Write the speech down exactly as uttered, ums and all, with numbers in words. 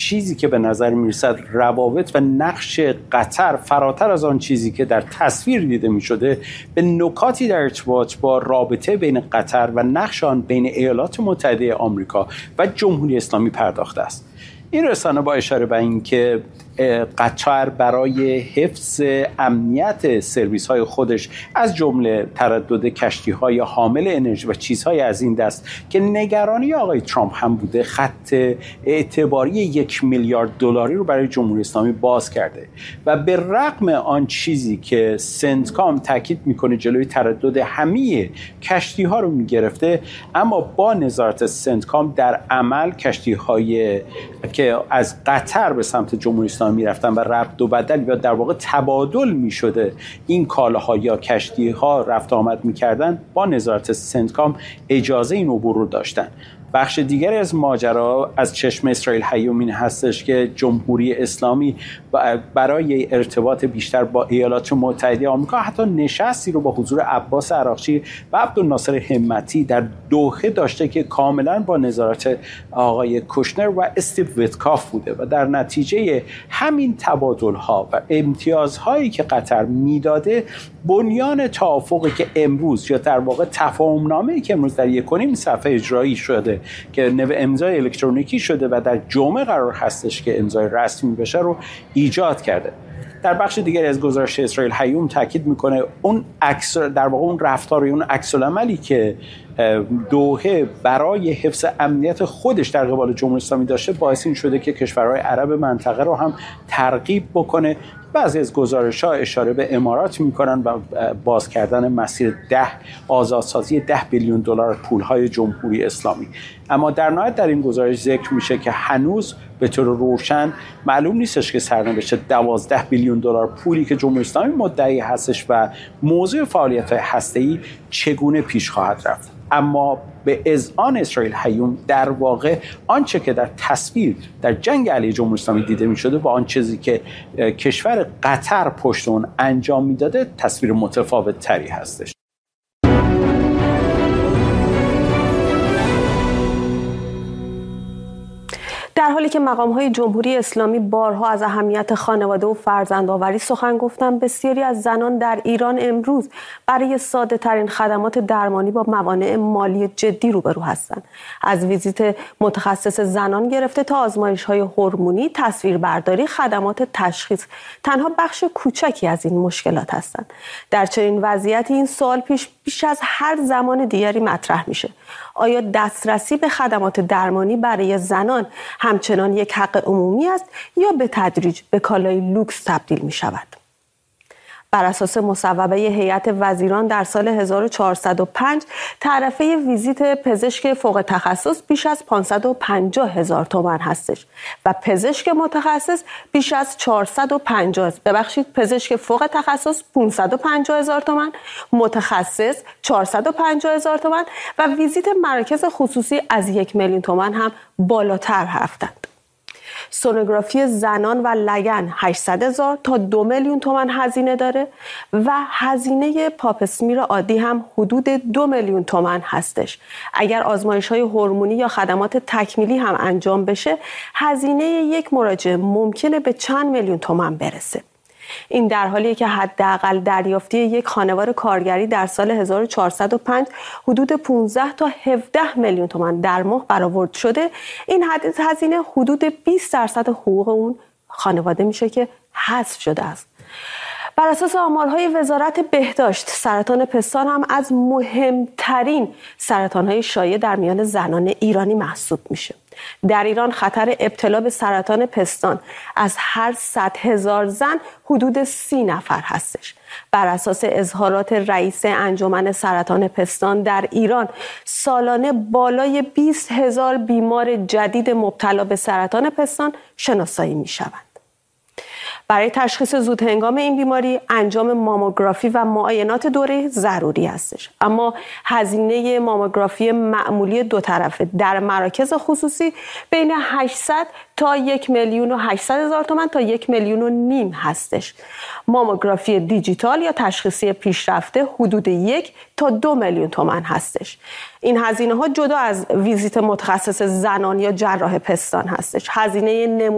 چیزی که به نظر میرسد روابط و نقش قطر فراتر از آن چیزی که در تصویر دیده میشده به نکاتی در ارتباط با رابطه بین قطر و نقش آن بین ایالات متحده آمریکا و جمهوری اسلامی پرداخته است. این رسانه با اشاره به این که قطر برای حفظ امنیت سرویس‌های خودش از جمله تردد کشتی‌های حامل انرژی و چیزهای از این دست که نگرانی آقای ترامپ هم بوده، خط اعتباری یک میلیارد دلاری رو برای جمهوری اسلامی باز کرده و به رغم آن چیزی که سنتکام تاکید میکنه جلوی تردد همه کشتی‌ها رو میگرفته، اما با نظارت سنتکام در عمل کشتی‌های که از قطر به سمت جمهوری اسلامی میرفتن و رفت و بدل یا در واقع تبادل میشده این کالاها یا کشتی‌ها رفت آمد میکردن، با نظارت سنتکام اجازه این عبور رو داشتن. بخش دیگری از ماجرا از چشم اسرائیل هیوم این هستش که جمهوری اسلامی برای ارتباط بیشتر با ایالات متحده آمریکا حتی نشستی رو با حضور عباس عراقچی و عبدالناصر همتی در دوحه داشته که کاملا با نظارت آقای کوشنر و استیو ویتکاف بوده و در نتیجه همین تبادل‌ها و امتیازهایی که قطر میداده بنیان توافقی که امروز یا در واقع تفاهم‌نامه‌ای که امروز در یک و نیم صفحه اجرایی شده که نو امضای الکترونیکی شده و در جمعه قرار هستش که امضای رسمی بشه رو ایجاد کرده. در بخش دیگری از گزارش اسرائیل هیوم تاکید میکنه اون عکس در واقع اون رفتار اون عکس العملی که دوحه برای حفظ امنیت خودش در قبال جمهوری اسلامی داشته باعث این شده که کشورهای عرب منطقه رو هم ترغیب بکنه. بعضی از گزارش‌ها اشاره به امارات می‌کنن و باز کردن مسیر ده آزادسازی ده بیلیون دلار پول‌های جمهوری اسلامی. اما در نهایت در این گزارش ذکر میشه که هنوز به طور روشن معلوم نیستش که سرنوشت دوازده بیلیون دلار پولی که جمهوری اسلامی مدعی هستش و موضوع فعالیت‌های هسته‌ای چگونه پیش خواهد رفت. اما به اذعان اسرائیل هیوم در واقع آنچه که در تصویر در جنگ علیه جمهوری اسلامی دیده می شده با آن چیزی که کشور قطر پشت اون انجام میداده تصویر متفاوت تری هستش. در حالی که مقام‌های جمهوری اسلامی بارها از اهمیت خانواده و فرزندآوری سخن گفتند، بسیاری از زنان در ایران امروز برای ساده‌ترین خدمات درمانی با موانع مالی جدی روبرو هستند. از ویزیت متخصص زنان گرفته تا آزمایش‌های هورمونی، تصویربرداری، خدمات تشخیص تنها بخش کوچکی از این مشکلات هستند. در چنین وضعیتی این سوال پیش بیش از هر زمان دیگری مطرح میشه: آیا دسترسی به خدمات درمانی برای زنان همچنان یک حق عمومی است یا به تدریج به کالای لوکس تبدیل می شود؟ بر اساس مصوبه هیئت وزیران در سال هزار و چهارصد و پنج تعرفه ویزیت پزشک فوق تخصص بیش از پانصد و پنجاه هزار تومان هستش و پزشک متخصص بیش از چهارصد و پنجاه ببخشید پزشک فوق تخصص پانصد و پنجاه هزار تومان، متخصص چهارصد و پنجاه هزار تومان و ویزیت مراکز خصوصی از یک میلیون تومان هم بالاتر رفتند. سونوگرافی زنان و لگن هشتصد هزار تا دو میلیون تومان هزینه داره و هزینه پاپسمیر عادی هم حدود دو میلیون تومان هستش. اگر آزمایش‌های هورمونی یا خدمات تکمیلی هم انجام بشه، هزینه یک مراجعه ممکنه به چند میلیون تومان برسه. این در حالیه که حداقل دریافتی یک خانوار کارگری در سال هزار و چهارصد و پنج حدود پانزده تا هفده میلیون تومان در ماه برآورد شده. این هزینه حدود بیست درصد حقوق اون خانواده میشه که حذف شده است. بر اساس آمارهای وزارت بهداشت، سرطان پستان هم از مهمترین سرطانهای شایع در میان زنان ایرانی محسوب میشه. در ایران خطر ابتلا به سرطان پستان از هر صد هزار زن حدود سی نفر هستش. بر اساس اظهارات رئیس انجمن سرطان پستان در ایران، سالانه بالای بیست هزار بیمار جدید مبتلا به سرطان پستان شناسایی می شوند. برای تشخیص زودهنگام این بیماری انجام ماموگرافی و معاینات دوره ضروری هستش، اما هزینه ماموگرافی معمولی دو طرفه در مراکز خصوصی بین هشتصد تا یک میلیون و هشتصد هزار تومان تا یک میلیون و نیم هستش. ماموگرافی دیجیتال یا تشخیصی پیشرفته حدود یک تا دو میلیون تومان هستش. این هزینه ها جدا از ویزیت متخصص زنان یا جراح پستان هستش. هزینه نمونه